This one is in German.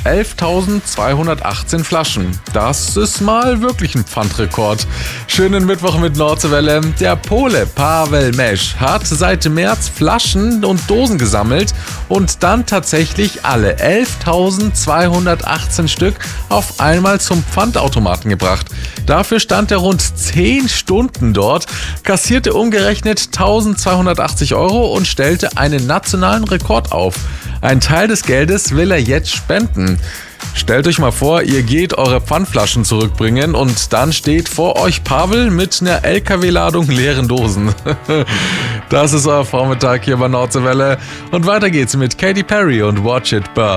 11.218 Flaschen. Das ist mal wirklich ein Pfandrekord. Schönen Mittwoch mit Nordwelle. Der Pole Pavel Mesch hat seit März Flaschen und Dosen gesammelt und dann tatsächlich alle 11.218 Stück auf einmal zum Pfandautomaten gebracht. Dafür stand er rund 10 Stunden dort, kassierte umgerechnet 1.280 € und stellte einen nationalen Rekord auf. Ein Teil des Geldes will er jetzt spenden. Stellt euch mal vor, ihr geht eure Pfandflaschen zurückbringen und dann steht vor euch Pavel mit einer LKW-Ladung leeren Dosen. Das ist euer Vormittag hier bei Nordwelle und weiter geht's mit Katy Perry und Watch It Burn.